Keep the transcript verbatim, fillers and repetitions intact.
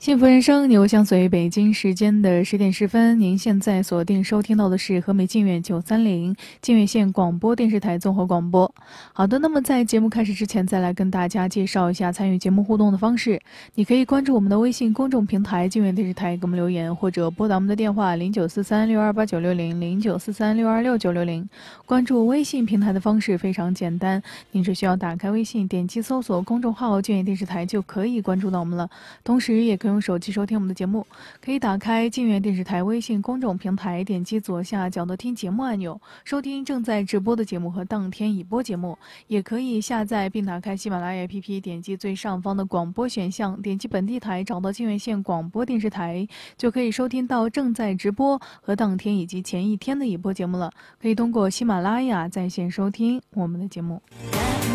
幸福人生，牛相随。北京时间的十点十分，您现在锁定收听到的是和美靖远九三零靖远县广播电视台综合广播。好的，那么在节目开始之前，再来跟大家介绍一下参与节目互动的方式。你可以关注我们的微信公众平台靖远电视台，给我们留言，或者拨打我们的电话零九四三六二八九六零零九四三六二六九六零。关注微信平台的方式非常简单，您只需要打开微信，点击搜索公众号靖远电视台就可以关注到我们了。同时也可以用手机收听我们的节目，可以打开靖远电视台微信公众平台，点击左下角的听节目按钮，收听正在直播的节目和当天已播节目。也可以下载并打开喜马拉雅 A P P， 点击最上方的广播选项，点击本地台，找到靖远县广播电视台，就可以收听到正在直播和当天以及前一天的已播节目了。可以通过喜马拉雅在线收听我们的节目。